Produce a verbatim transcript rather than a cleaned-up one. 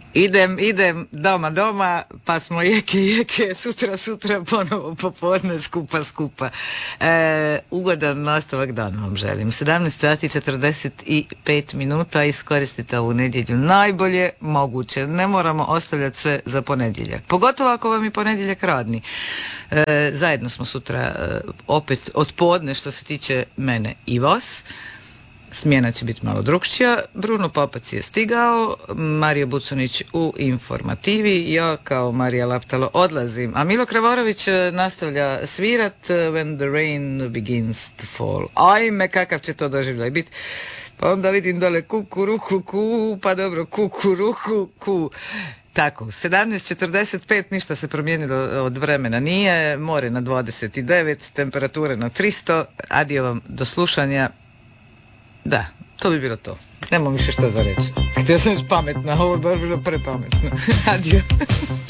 Idem, idem, doma, doma, pa smo jeke, jeke, sutra, sutra, ponovo popodne, skupa, skupa. E, ugodan nastavak dana vam želim. sedamnaest sati četrdeset pet minuta, iskoristite ovu nedjelju najbolje moguće. Ne moramo ostavljati sve za ponedjeljak. Pogotovo ako vam je ponedjeljak radni. E, zajedno smo sutra e, opet od podne što se tiče mene i vas. Smjena će biti malo drukčija. Bruno Popac je stigao, Mario Bucunić u informativi, ja kao Marija Laptalo odlazim, a Milo Kravorović nastavlja svirat When the rain begins to fall. Ajme, kakav će to doživljaj biti. Pa onda vidim dole kukuruku ku, pa dobro kukuruku ku. Tako, sedamnaest četrdeset pet, ništa se promijenilo od vremena nije, more na dvadeset devet, temperature na tristo, adio vam do slušanja. Da, to bi bilo to. Nemam više što za reći. Htio sam još pametno, ovo je baš bilo prepametno. Adio.